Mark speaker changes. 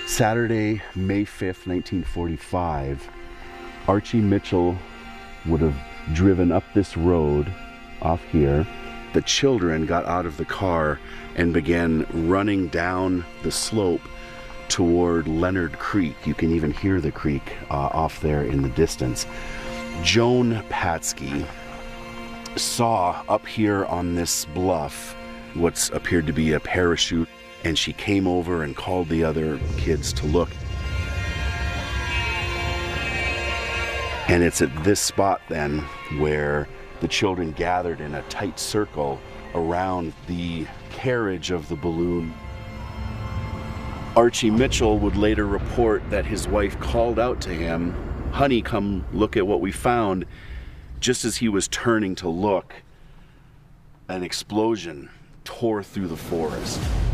Speaker 1: Saturday, May 5th, 1945, Archie Mitchell would have driven up this road off here. The children got out of the car and began running down the slope toward Leonard Creek. You can even hear the creek off there in the distance. Joan Patsky saw up here on this bluff what appeared to be a parachute, and she came over and called the other kids to look. And it's at this spot then where the children gathered in a tight circle around the carriage of the balloon. Archie Mitchell would later report that his wife called out to him, "Honey, come look at what we found." Just as he was turning to look, an explosion tore through the forest.